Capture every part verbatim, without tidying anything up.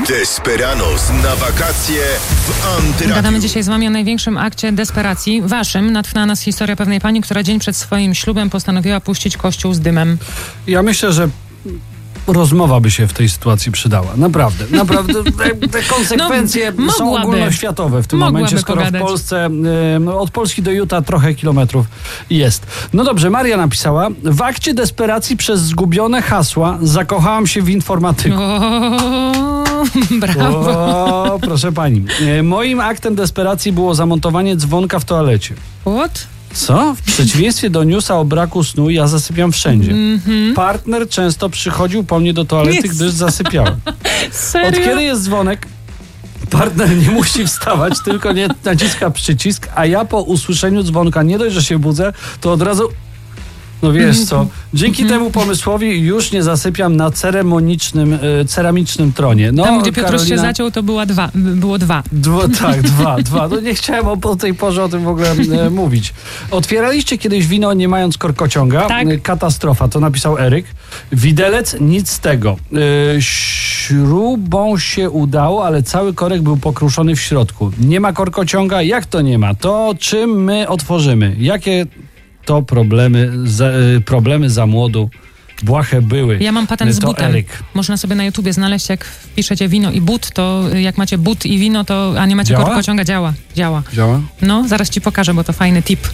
Desperados na wakacje w Antyradiu. Gadamy dzisiaj z wami o największym akcie desperacji, waszym. Natknęła nas historia pewnej pani, która dzień przed swoim ślubem postanowiła puścić kościół z dymem. Ja myślę, że rozmowa by się w tej sytuacji przydała. Naprawdę. Naprawdę te, te konsekwencje no, są ogólnoświatowe w tym mogłaby momencie, skoro pogadać. w Polsce y, od Polski do Utah trochę kilometrów jest. No dobrze, Maria napisała: w akcie desperacji przez zgubione hasła zakochałam się w informatyku. O, brawo. O, proszę pani. Y, moim aktem desperacji było zamontowanie dzwonka w toalecie. What? Co? W przeciwieństwie do newsa o braku snu, ja zasypiam wszędzie. Mm-hmm. Partner często przychodził po mnie do toalety, Jest. gdyż zasypiałem. Serio? Od kiedy jest dzwonek, partner nie musi wstawać, tylko nie naciska przycisk, a ja po usłyszeniu dzwonka nie dość, że się budzę, to od razu... No wiesz co, dzięki temu pomysłowi już nie zasypiam na ceremonicznym, y, ceramicznym tronie. No, Tam, gdzie Piotruś Karolina, się zaciął, to była dwa, było dwa. Dwa, tak, dwa, dwa. No nie chciałem o, o tej porze o tym w ogóle e, mówić. Otwieraliście kiedyś wino nie mając korkociąga? Tak. E, Katastrofa, to napisał Eryk. Widelec, nic z tego. E, śrubą się udało, ale cały korek był pokruszony w środku. Nie ma korkociąga? Jak to nie ma? To czym my otworzymy? Jakie to problemy za, e, problemy za młodu błahe były? Ja mam patent z to butem. Eryk. Można sobie na YouTubie znaleźć, jak wpiszecie wino i but, to jak macie but i wino, to a nie macie Działa? korkociąga, działa. Działa. Działa? No, zaraz ci pokażę, bo to fajny tip.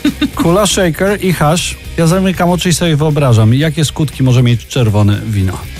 Kula, shaker i hasz. Ja zamykam oczy i sobie wyobrażam, jakie skutki może mieć czerwone wino.